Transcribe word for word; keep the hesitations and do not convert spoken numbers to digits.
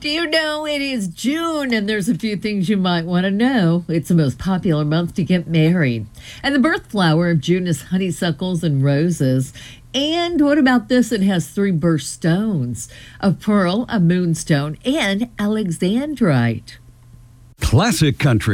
Do you know it is June and there's a few things you might want to know? It's the most popular month to get married. And the birth flower of June is honeysuckles and roses. And what about this? It has three birthstones: a pearl, a moonstone, and alexandrite. Classic Country.